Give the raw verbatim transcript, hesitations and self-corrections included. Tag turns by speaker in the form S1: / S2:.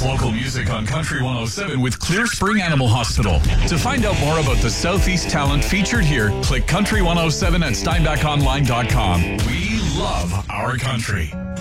S1: Local music on Country one oh seven with Clear Spring Animal Hospital. To find out more about the Southeast talent featured here, click Country one oh seven at steinbach online dot com. We love our country.